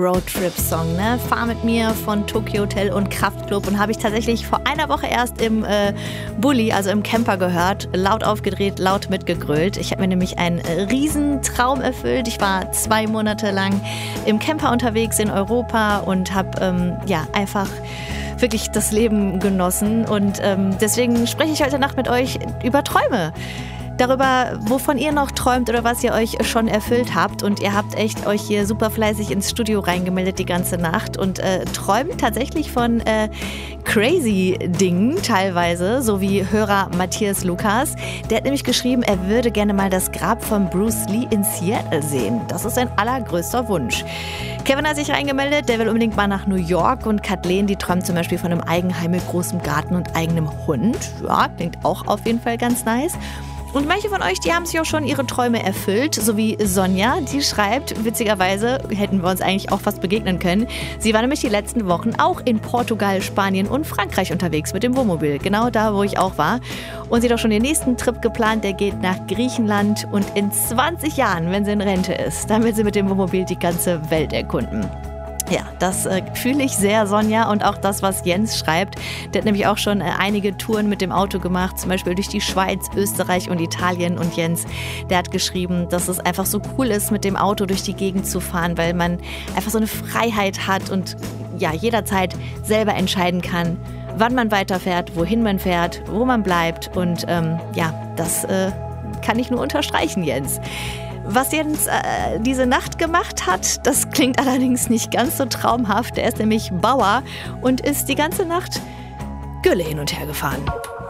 Roadtrip-Song, ne? Fahr mit mir von Tokyo Hotel und Kraftklub, und habe ich tatsächlich vor einer Woche erst im Bulli, also im Camper gehört, laut aufgedreht, laut mitgegrölt. Ich habe mir nämlich einen riesen Traum erfüllt. Ich war 2 Monate lang im Camper unterwegs in Europa und habe einfach wirklich das Leben genossen, und deswegen spreche ich heute Nacht mit euch über Träume. Darüber, wovon ihr noch träumt oder was ihr euch schon erfüllt habt. Und ihr habt echt euch hier super fleißig ins Studio reingemeldet die ganze Nacht und träumt tatsächlich von crazy Dingen teilweise, so wie Hörer Matthias Lukas. Der hat nämlich geschrieben, er würde gerne mal das Grab von Bruce Lee in Seattle sehen. Das ist sein allergrößter Wunsch. Kevin hat sich reingemeldet, der will unbedingt mal nach New York, und Kathleen, die träumt zum Beispiel von einem Eigenheim mit großem Garten und eigenem Hund. Ja, klingt auch auf jeden Fall ganz nice. Und manche von euch, die haben sich auch schon ihre Träume erfüllt, so wie Sonja, die schreibt, witzigerweise hätten wir uns eigentlich auch fast begegnen können. Sie war nämlich die letzten Wochen auch in Portugal, Spanien und Frankreich unterwegs mit dem Wohnmobil, genau da, wo ich auch war. Und sie hat auch schon den nächsten Trip geplant, der geht nach Griechenland, und in 20 Jahren, wenn sie in Rente ist, dann will sie mit dem Wohnmobil die ganze Welt erkunden. Ja, das fühle ich sehr, Sonja, und auch das, was Jens schreibt. Der hat nämlich auch schon einige Touren mit dem Auto gemacht, zum Beispiel durch die Schweiz, Österreich und Italien. Und Jens, der hat geschrieben, dass es einfach so cool ist, mit dem Auto durch die Gegend zu fahren, weil man einfach so eine Freiheit hat und ja, jederzeit selber entscheiden kann, wann man weiterfährt, wohin man fährt, wo man bleibt. Und das kann ich nur unterstreichen, Jens. Was Jens diese Nacht gemacht hat, das klingt allerdings nicht ganz so traumhaft. Er ist nämlich Bauer und ist die ganze Nacht Gülle hin und her gefahren.